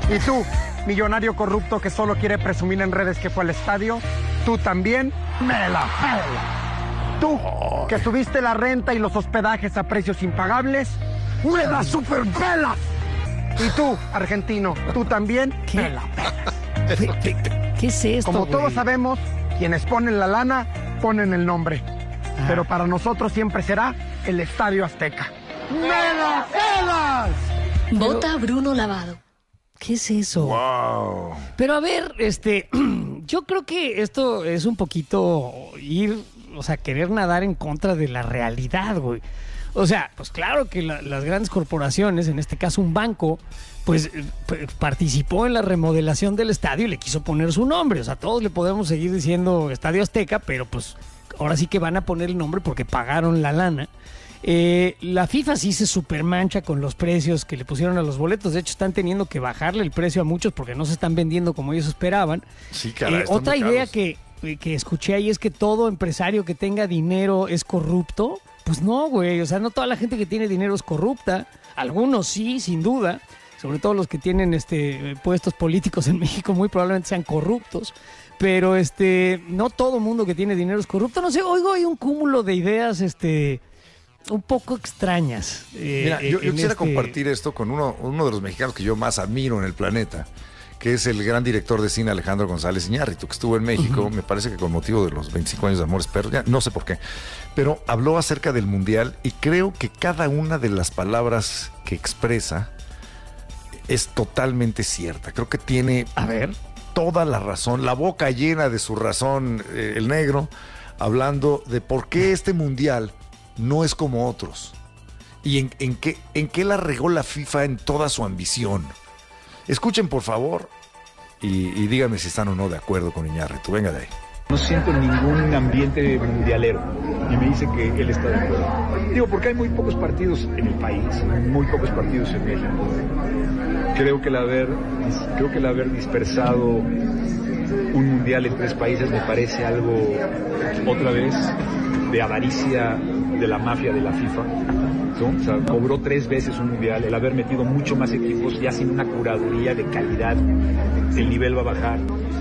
Y tú, millonario corrupto que solo quiere presumir en redes que fue al estadio, tú también me la pelas. Tú, que subiste la renta y los hospedajes a precios impagables, me la superpelas. Y tú, argentino, tú también me la pelas. ¿Qué es esto, Como güey? todos sabemos, quienes ponen la lana, ponen el nombre. Pero para nosotros siempre será el Estadio Azteca. ¡Me la pelas! Vota Bruno Lavado. ¿Qué es eso? Wow. Pero a ver, yo creo que esto es un poquito querer nadar en contra de la realidad, güey. O sea, pues claro que las grandes corporaciones, en este caso un banco, pues participó en la remodelación del estadio y le quiso poner su nombre. O sea, todos le podemos seguir diciendo Estadio Azteca, pero pues ahora sí que van a poner el nombre porque pagaron la lana. La FIFA sí se supermancha con los precios que le pusieron a los boletos. De hecho, están teniendo que bajarle el precio a muchos porque no se están vendiendo como ellos esperaban. Sí, caray, están otra muy idea caros. que escuché ahí es que todo empresario que tenga dinero es corrupto. Pues no, güey. O sea, no toda la gente que tiene dinero es corrupta. Algunos sí, sin duda. Sobre todo los que tienen puestos políticos en México muy probablemente sean corruptos. Pero no todo mundo que tiene dinero es corrupto. No sé, oigo, hay un cúmulo de ideas un poco extrañas. Mira, yo quisiera compartir esto con uno de los mexicanos que yo más admiro en el planeta, que es el gran director de cine Alejandro González Iñárritu, que estuvo en México, me parece que con motivo de los 25 años de Amores Perros, ya no sé por qué, pero habló acerca del Mundial y creo que cada una de las palabras que expresa es totalmente cierta. Creo que tiene toda la razón, la boca llena de su razón, el negro, hablando de por qué este Mundial no es como otros. ¿Y en qué la regó la FIFA en toda su ambición? Escuchen, por favor, y díganme si están o no de acuerdo con Iñárritu. Venga de ahí. No siento ningún ambiente mundialero. Y me dice que él está de acuerdo. Digo, porque hay muy pocos partidos en el país, muy pocos partidos en México. Creo que el haber dispersado un mundial en 3 países me parece algo, otra vez, de avaricia de la mafia de la FIFA, ¿no? O sea, cobró 3 veces un mundial, el haber metido mucho más equipos, ya sin una curaduría de calidad, el nivel va a bajar,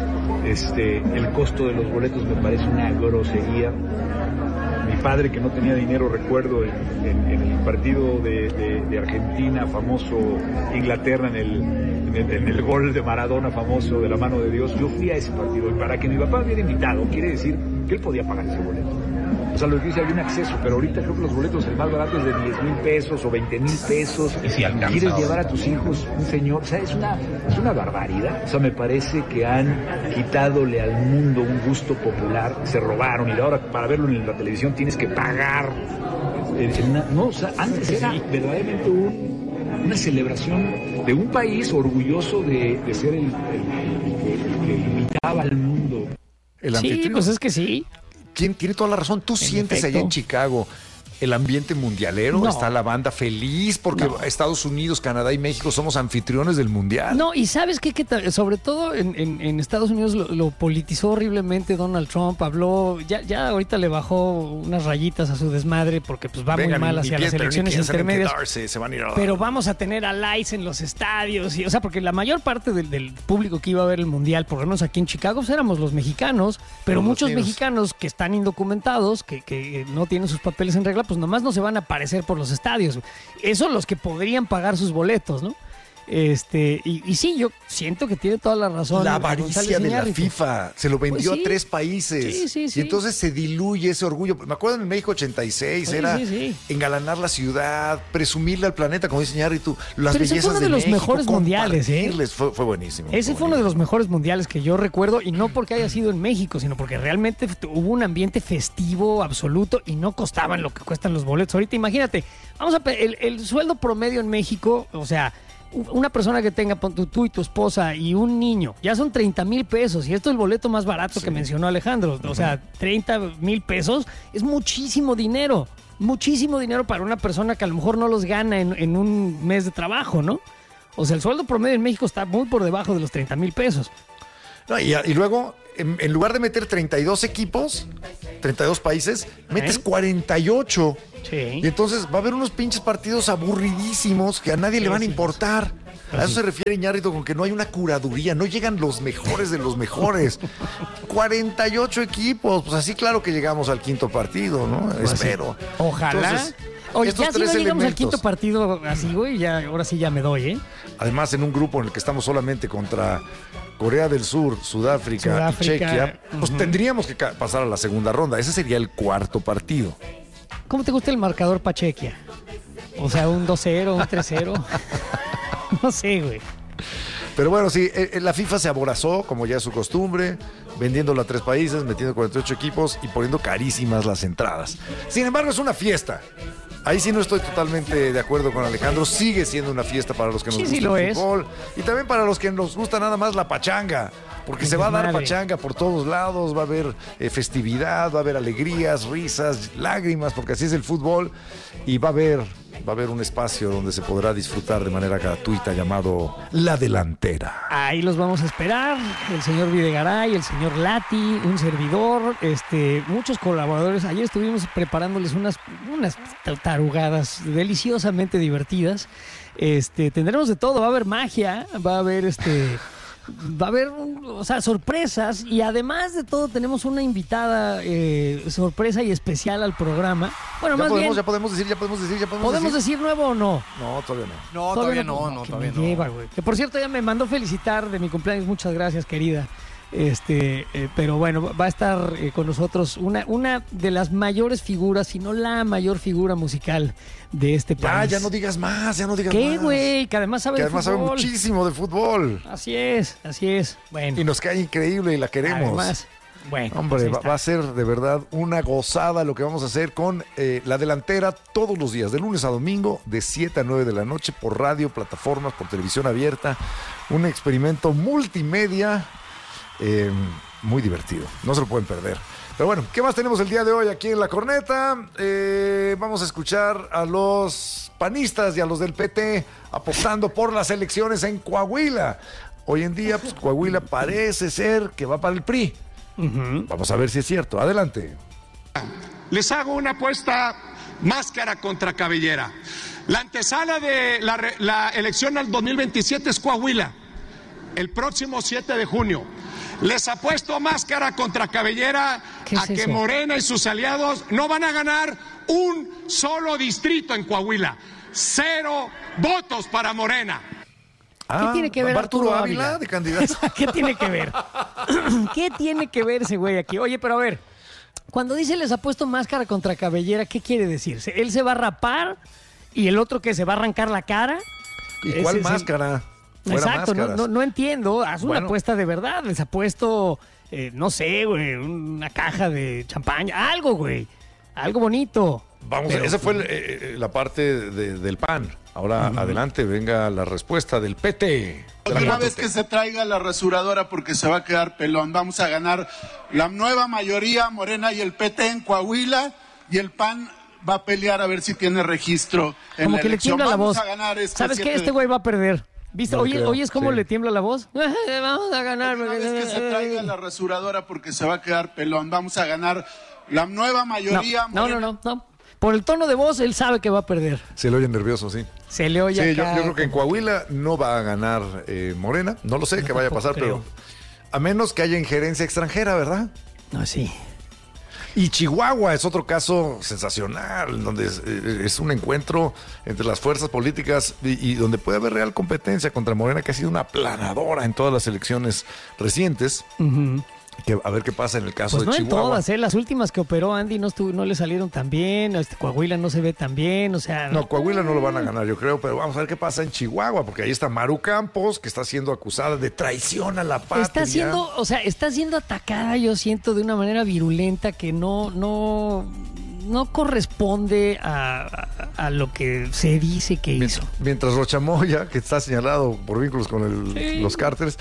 el costo de los boletos me parece una grosería. Mi padre, que no tenía dinero, recuerdo en el partido de Argentina, famoso, Inglaterra, en el gol de Maradona famoso de la mano de Dios, yo fui a ese partido, y para que mi papá hubiera invitado, quiere decir que él podía pagar ese boleto. O sea, lo que dice, había un acceso, pero ahorita creo que los boletos, el más barato es de 10,000 pesos o 20,000 pesos. Y si alcanza, ¿quieres llevar a tus hijos, un señor? O sea, es una barbaridad. O sea, me parece que han quitadole al mundo un gusto popular, se robaron, y ahora para verlo en la televisión tienes que pagar. No, o sea, antes era verdaderamente una celebración de un país orgulloso de ser el que invitaba al mundo. El Sí, anfitrión. pues es que sí. Tiene toda la razón. ¿Tú sientes efecto. allá en Chicago el ambiente mundialero? No. ¿Está la banda feliz? Porque Estados Unidos, Canadá y México somos anfitriones del Mundial. No, y ¿sabes qué? Sobre todo en Estados Unidos lo politizó horriblemente Donald Trump. Habló, ya ahorita le bajó unas rayitas a su desmadre porque pues va Venga, muy mal hacia las elecciones intermedias. Se van a ir a Pero vamos a tener a lights en los estadios. O sea, porque la mayor parte del público que iba a ver el Mundial, por lo menos aquí en Chicago, pues éramos los mexicanos. Pero Los muchos latinos. mexicanos que están indocumentados, que no tienen sus papeles en regla, pues nomás no se van a aparecer por los estadios. Eso los que podrían pagar sus boletos, ¿no? Y sí, yo siento que tiene toda la razón. La González avaricia de la Iñárritu. FIFA se lo vendió Pues sí. a 3 países. Sí. Y entonces se diluye ese orgullo. Me acuerdo en México 86, Sí, era sí. engalanar la ciudad, presumirle al planeta, como dice Iñárritu, las Pero ese bellezas fue uno de los México, mejores mundiales, ¿eh? compartirles. Fue buenísimo. Ese fue uno de los mejores mundiales que yo recuerdo, y no porque haya sido en México, sino porque realmente hubo un ambiente festivo absoluto y no costaban lo que cuestan los boletos. Ahorita imagínate, el sueldo promedio en México, o sea, una persona que tenga tú y tu esposa y un niño, ya son 30,000 pesos. Y esto es el boleto más barato que mencionó Alejandro. O sea, 30,000 pesos es muchísimo dinero. Muchísimo dinero para una persona que a lo mejor no los gana en un mes de trabajo, ¿no? O sea, el sueldo promedio en México está muy por debajo de los 30,000 pesos. No, y luego, en lugar de meter 32 equipos, 32 países, metes 48. Sí. Y entonces va a haber unos pinches partidos aburridísimos que a nadie le van a importar. A eso se refiere Iñárritu con que no hay una curaduría, no llegan los mejores de los mejores. 48 equipos, pues así claro que llegamos al quinto partido, ¿no? Pues Espero. Sí. Ojalá. Entonces, oye, estos ya si no tres llegamos al elementos. quinto partido así, güey, ya, ahora sí ya me doy, ¿eh? Además, en un grupo en el que estamos solamente contra Corea del Sur, Sudáfrica y Chequia, pues tendríamos que pasar a la segunda ronda. Ese sería el cuarto partido. ¿Cómo te gusta el marcador Pachequia? O sea, un 2-0, un 3-0. No sé, güey. Pero bueno, sí, la FIFA se aborazó, como ya es su costumbre, vendiéndolo a 3 países, metiendo 48 equipos y poniendo carísimas las entradas. Sin embargo, es una fiesta. Ahí sí no estoy totalmente de acuerdo con Alejandro. Sigue siendo una fiesta para los que nos gusta el fútbol. Y también para los que nos gusta nada más la pachanga. Porque se va a dar pachanga por todos lados, va a haber festividad, va a haber alegrías, risas, lágrimas, porque así es el fútbol. Y va a haber un espacio donde se podrá disfrutar de manera gratuita llamado La Delantera. Ahí los vamos a esperar, el señor Videgaray, el señor Lati, un servidor, muchos colaboradores. Ayer estuvimos preparándoles unas tarugadas deliciosamente divertidas. Tendremos de todo, va a haber magia, va a haber sorpresas, y además de todo tenemos una invitada sorpresa y especial al programa. Bueno, ya podemos decir. ¿Podemos decir nuevo o no? No, todavía no. Todavía no. Todavía no. Lleva, güey. Que por cierto ya me mandó felicitar de mi cumpleaños, muchas gracias, querida. Pero bueno, va a estar con nosotros una de las mayores figuras, si no la mayor figura musical de este país. Ya no digas más, ¿Qué, güey? Que además sabe de fútbol. Sabe muchísimo de fútbol. Así es. Bueno. Y nos cae increíble y la queremos. Además, bueno. Hombre, pues va a ser de verdad una gozada lo que vamos a hacer con La Delantera todos los días, de lunes a domingo, de 7 a 9 de la noche, por radio, plataformas, por televisión abierta. Un experimento multimedia muy divertido, no se lo pueden perder. Pero bueno, ¿qué más tenemos el día de hoy aquí en La Corneta? Vamos a escuchar a los panistas y a los del PT apostando por las elecciones en Coahuila. Hoy en día, pues Coahuila parece ser que va para el PRI. Vamos a ver si es cierto. Adelante. Les hago una apuesta máscara contra cabellera. La antesala de la elección al 2027 es Coahuila, el próximo 7 de junio. Les apuesto máscara contra cabellera a que Morena y sus aliados no van a ganar un solo distrito en Coahuila. 0 votos para Morena. ¿Qué tiene que ver Arturo Ávila de candidato? ¿Qué tiene que ver? ¿Qué tiene que ver ese güey aquí? Oye, pero a ver, cuando dice les apuesto máscara contra cabellera, ¿qué quiere decir? ¿Él se va a rapar y el otro que se va a arrancar la cara? ¿Y cuál máscara? Exacto, no entiendo. Haz una apuesta de verdad. Les apuesto, no sé, güey, una caja de champaña, algo, güey. Algo bonito. Vamos, esa fue la parte del PAN. Ahora adelante, venga la respuesta del PT. Otra vez que se traiga la rasuradora porque se va a quedar pelón. Vamos a ganar la nueva mayoría, Morena y el PT en Coahuila, y el PAN va a pelear a ver si tiene registro en como la que elección. le tiembla la Vamos voz. a ganar ¿Sabes qué? Este güey va a perder. ¿Viste? No Oye, es como sí. le tiembla la voz. Vamos a ganar. Una vez que se traiga la rasuradora porque se va a quedar pelón. Vamos a ganar la nueva mayoría. No. Por el tono de voz, él sabe que va a perder. Se le oye nervioso, sí. Se le oye Sí, acá. yo creo que en Coahuila no va a ganar Morena. No lo sé qué vaya a pasar, creo. pero a menos que haya injerencia extranjera, ¿verdad? No, sí. Y Chihuahua es otro caso sensacional, donde es un encuentro entre las fuerzas políticas y donde puede haber real competencia contra Morena, que ha sido una aplanadora en todas las elecciones recientes. Que, a ver qué pasa en el caso Pues de no en Chihuahua. todas, las últimas que operó Andy no le salieron tan bien, Coahuila no se ve tan bien, o sea... No, Coahuila no lo van a ganar, yo creo, pero vamos a ver qué pasa en Chihuahua, porque ahí está Maru Campos, que está siendo acusada de traición a la patria. Está siendo atacada, yo siento, de una manera virulenta que no corresponde a lo que se dice que hizo. Mientras Rochamoya, que está señalado por vínculos con los cárteles,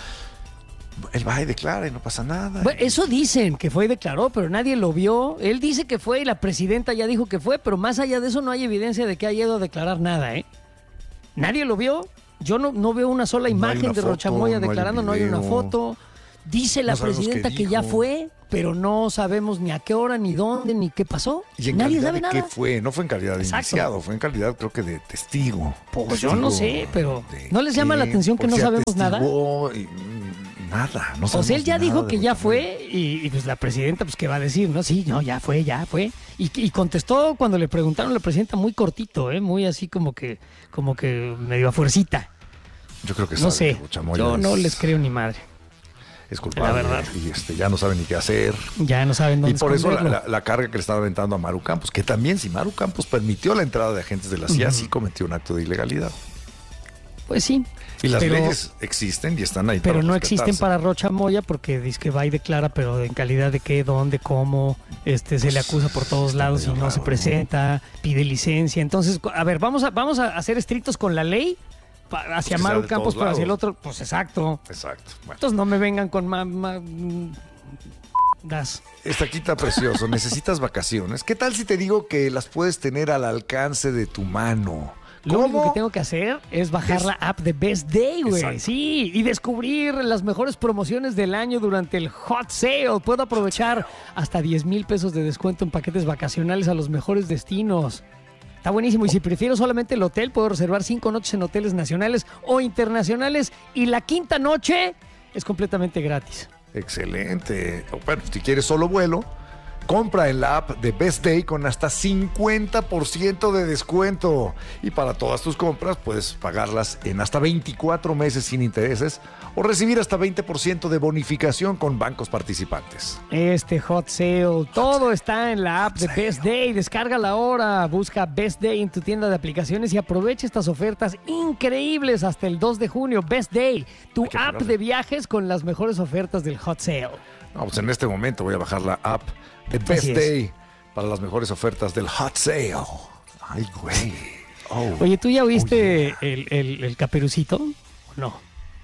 él va y declara y no pasa nada. Bueno, eso dicen que fue y declaró, pero nadie lo vio. Él dice que fue y la presidenta ya dijo que fue, pero más allá de eso no hay evidencia de que haya ido a declarar nada, ¿eh? Nadie lo vio. Yo no veo una sola imagen de Rochamoya declarando, no hay una foto. Dice la No sabemos presidenta qué que ya dijo. fue, pero no sabemos ni a qué hora, ni dónde, ni qué pasó. ¿Y en Nadie calidad sabe de nada. qué fue? No fue en calidad de Exacto. iniciado, fue en calidad, creo que de testigo. Pues yo no sé, pero ¿de ¿no les llama la atención que no Porque sabemos nada? atestiguó y, nada, no O sea, sabemos él ya nada dijo de que lo ya fue y pues la presidenta, pues, ¿qué va a decir? No, sí, no, ya fue. Y contestó cuando le preguntaron a la presidenta muy cortito, muy así como que medio a fuercita. Yo creo que No sabe sé, que Chamoy yo no es- les creo ni madre. Es culpable La verdad. y ya no sabe ni qué hacer. Ya no saben dónde Y por eso esconderlo. la carga que le estaba aventando a Maru Campos, que también si Maru Campos permitió la entrada de agentes de la CIA, sí cometió un acto de ilegalidad. Pues sí. Y las pero- leyes existen y están ahí. Pero para no respetarse. existen para Rocha Moya porque dice que va y declara, pero en calidad de qué, dónde, cómo, se le acusa por todos está lados y medio no se raro, presenta, pide licencia. Entonces, a ver, vamos a ser estrictos con la ley hacia Que sea Maru de Campos, todos pero hacia el lados. otro, pues exacto. Exacto. Bueno, Entonces no me vengan con das. Estaquita precioso, necesitas vacaciones. ¿Qué tal si te digo que las puedes tener al alcance de tu mano? Lo único ¿Cómo? que tengo que hacer es bajar la app de Best Day, güey. Exacto. Sí, y descubrir las mejores promociones del año durante el Hot Sale. Puedo aprovechar hasta 10,000 pesos de descuento en paquetes vacacionales a los mejores destinos. Está buenísimo. Y si prefiero solamente el hotel, puedo reservar 5 noches en hoteles nacionales o internacionales. Y la quinta noche es completamente gratis. Excelente. Bueno, si quieres solo vuelo, compra en la app de Best Day con hasta 50% de descuento. Y para todas tus compras puedes pagarlas en hasta 24 meses sin intereses o recibir hasta 20% de bonificación con bancos participantes. Este Hot Sale, todo está en la app de Best Day. Descárgala ahora, busca Best Day en tu tienda de aplicaciones y aprovecha estas ofertas increíbles hasta el 2 de junio. Best Day, tu Hay que app apurarle. de viajes con las mejores ofertas del Hot Sale. No, pues en este momento voy a bajar la app de Best Así es. Day para las mejores ofertas del Hot Sale. Ay, güey. Oh. Oye, ¿tú ya oíste el Caperucito? ¿O no?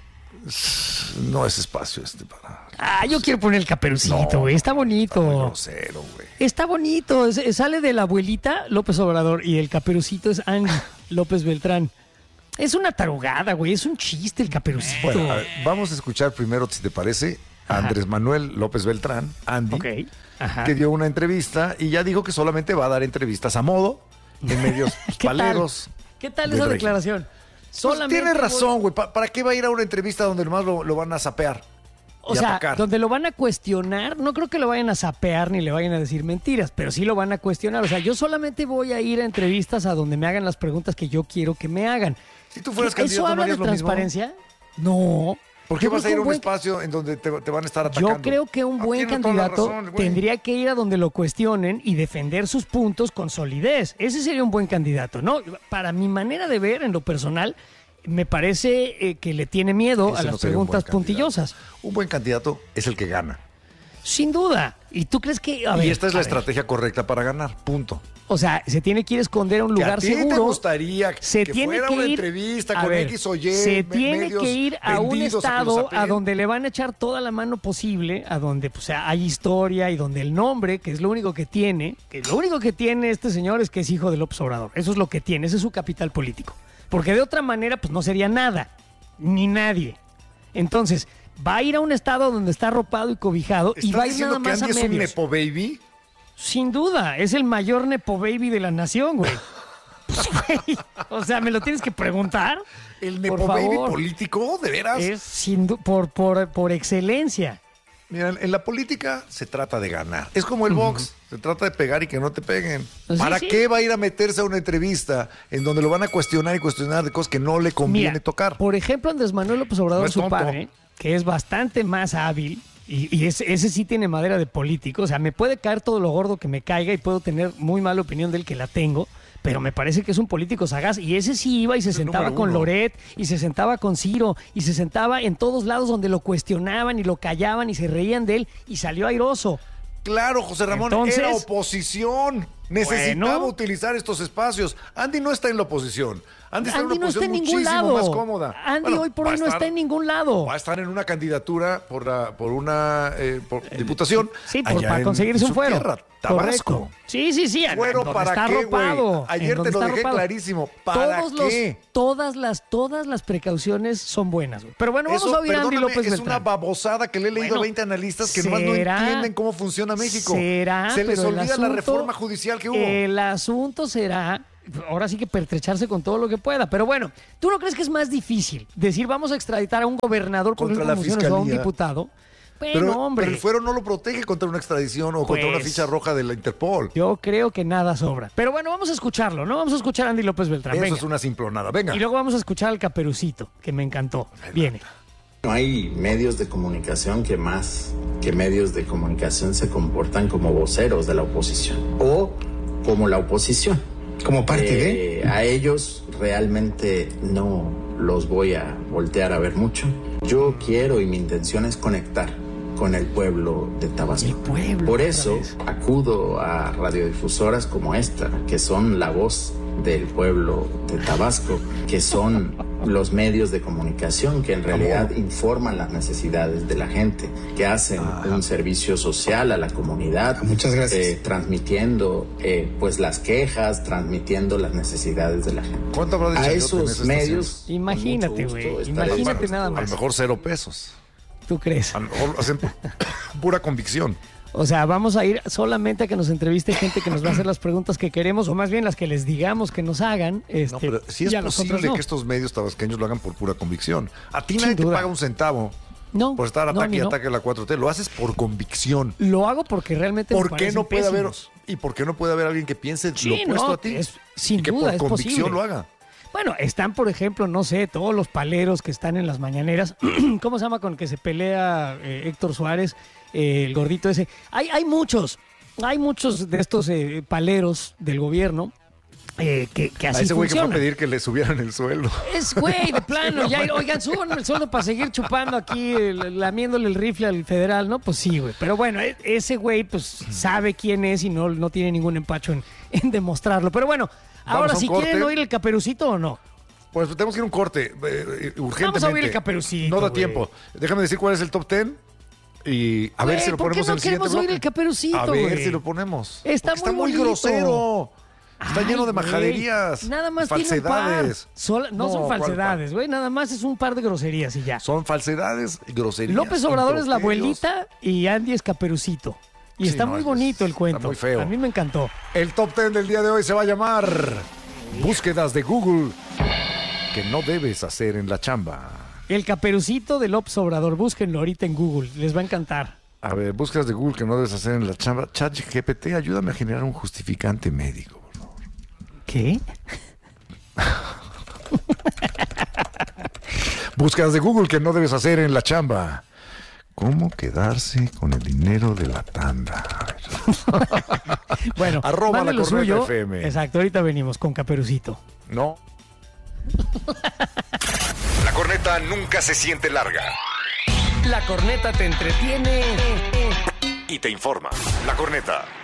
No es espacio para... Ah, yo quiero poner el Caperucito, No, güey. Está Está muy bonito. grosero, güey. Está bonito. Sale de la abuelita López Obrador y el Caperucito es Andy López Beltrán. Es una tarugada, güey. Es un chiste el Caperucito. Bueno, a ver, vamos a escuchar primero, si te parece, a Ajá. Andrés Manuel López Beltrán, Andy, Ok. Ajá. que dio una entrevista y ya dijo que solamente va a dar entrevistas a modo en medios ¿Qué tal? paleros. ¿Qué tal del esa régimen. declaración? Pues tiene razón, güey. ¿Para qué va a ir a una entrevista donde nomás lo van a sapear? O y sea, atacar? donde lo van a cuestionar, no creo que lo vayan a sapear ni le vayan a decir mentiras, pero sí lo van a cuestionar. O sea, yo solamente voy a ir a entrevistas a donde me hagan las preguntas que yo quiero que me hagan. Si tú fueras ¿Eso candidato, ¿no habla de harías lo mismo? transparencia? No. ¿Por qué Yo vas a creo ir que a un buen- espacio en donde te van a estar atacando? Yo creo que un buen tiene toda la candidato razón, güey. tendría que ir a donde lo cuestionen y defender sus puntos con solidez. Ese sería un buen candidato, ¿no? Para mi manera de ver, en lo personal, me parece que le tiene miedo Ese a no las sería un buen preguntas candidato. puntillosas. Un buen candidato es el que gana. Sin duda. ¿Y tú crees que...? A y ver, esta es a la ver. estrategia correcta para ganar. Punto. O sea, se tiene que ir a esconder a un Que lugar a ti seguro. te gustaría se que tiene fuera que una ir, entrevista a con ver, X o Y, se tiene medios que ir a un vendidos a que los estado apeen. a donde le van a echar toda la mano posible, a donde pues, hay historia y donde el nombre, que es lo único que tiene, este señor es que es hijo de López Obrador. Eso es lo que tiene, ese es su capital político. Porque de otra manera, pues no sería nada, ni nadie. Entonces, va a ir a un estado donde está arropado y cobijado y ¿Estás va a ir diciendo nada que más a Andy es un medios. nepo baby? Sin duda, es el mayor nepo baby de la nación, güey. Pues, güey, o sea, ¿me lo tienes que preguntar? ¿El Por nepo baby favor. político? ¿De veras? Es por excelencia. Mira, en la política se trata de ganar. Es como el box. Se trata de pegar y que no te peguen. Pues sí, ¿Para sí. qué va a ir a meterse a una entrevista en donde lo van a cuestionar y cuestionar de cosas que no le conviene Mira, tocar? por ejemplo, Andrés Manuel López Obrador, No es su tonto. padre, que es bastante más hábil, y ese sí tiene madera de político. O sea, me puede caer todo lo gordo que me caiga y puedo tener muy mala opinión del que la tengo, pero me parece que es un político sagaz. Y ese sí iba y se Es el sentaba número con uno. Loret, y se sentaba con Ciro, y se sentaba en todos lados donde lo cuestionaban y lo callaban y se reían de él, y salió airoso. Claro, José Ramón, Entonces- era oposición. Necesitaba utilizar estos espacios. Andy no está en la oposición. Andy está en una no está posición en ningún muchísimo lado. más cómoda. Andy hoy por hoy no está en ningún lado. Va a estar en una candidatura por una diputación. Sí, allá para conseguirse un fuero. Tierra, Tabasco. Correcto. Sí. ¿Fuero para está qué, arropado, güey? Ayer te lo dejé clarísimo. ¿Para qué? Todas las precauciones son buenas, güey. Pero bueno, vamos a oír a Andy López Beltrán. Es una babosada que le he leído a 20 analistas que nomás no entienden cómo funciona México. Se les olvida la reforma judicial que hubo. El asunto será, ahora sí que pertrecharse con todo lo que pueda. Pero bueno, ¿tú no crees que es más difícil decir vamos a extraditar a un gobernador por contra la fiscalía o a un diputado? Pero el fuero no lo protege contra una extradición o contra una ficha roja de la Interpol. Yo creo que nada sobra. Pero bueno, vamos a escucharlo, ¿no? Vamos a escuchar a Andy López Beltrán. Eso es una simplonada. Venga. Y luego vamos a escuchar al Caperucito, que me encantó. Viene. No hay medios de comunicación que más que medios de comunicación se comportan como voceros de la oposición o como la oposición. Como parte de... A ellos realmente no los voy a voltear a ver mucho. Yo quiero y mi intención es conectar con el pueblo de Tabasco. Por eso acudo a radiodifusoras como esta, que son la voz del pueblo de Tabasco, que son los medios de comunicación que en realidad informan las necesidades de la gente, que hacen un servicio social a la comunidad. Muchas gracias. Transmitiendo pues las quejas, transmitiendo las necesidades de la gente. ¿Cuánto habrá dicho a esos medios? Imagínate, güey. Imagínate nada más. A lo mejor 0 pesos. ¿Tú crees? A lo mejor hacen pura convicción. O sea, vamos a ir solamente a que nos entreviste gente que nos va a hacer las preguntas que queremos, o más bien las que les digamos que nos hagan. No, pero sí es posible que estos medios tabasqueños lo hagan por pura convicción. A ti nadie te paga un centavo por estar ataque y ataque a la 4T. Lo haces por convicción. Lo hago porque realmente ¿Por qué no puede haber y por qué no puede haber alguien que piense lo opuesto a ti? Sin y que duda, por convicción posible. lo haga. Bueno, están, por ejemplo, no sé, todos los paleros que están en las mañaneras. ¿Cómo se llama con el que se pelea Héctor Suárez? El gordito ese. Hay muchos de estos paleros del gobierno que así ese güey que fue a funcionan. pedir que le subieran el sueldo. Es güey, de plano. Ya, oigan, suban el sueldo para seguir chupando aquí, lamiéndole el rifle al federal, ¿no? Pues sí, güey. Pero bueno, ese güey pues sabe quién es y no tiene ningún empacho en demostrarlo. Pero bueno, ahora si quieren oír el Caperucito o no. Pues tenemos que ir a un corte urgentemente. Vamos a oír el Caperucito. No da tiempo. Déjame decir cuál es el top 10. Y a ver si lo ponemos en el siguiente bloque. Oír el Caperucito, a ver si lo ponemos. Está muy grosero. Está lleno de majaderías. Nada más falsedades. No son falsedades, güey. Nada más es un par de groserías y ya. Son falsedades y groserías. López Obrador es la abuelita y Andy es Caperucito. Y está muy bonito el cuento. Está muy feo. A mí me encantó. El top 10 del día de hoy se va a llamar Búsquedas de Google que no debes hacer en la chamba. El Caperucito de López Obrador. Búsquenlo ahorita en Google. Les va a encantar. A ver, búsquedas de Google que no debes hacer en la chamba. ChatGPT, ayúdame a generar un justificante médico, por favor. ¿Qué? Búsquedas de Google que no debes hacer en la chamba. ¿Cómo quedarse con el dinero de la tanda? Bueno, arroba la lo Corneta suyo. FM. Exacto, ahorita venimos con Caperucito. No. La corneta nunca se siente larga. La corneta te entretiene Y te informa. La corneta.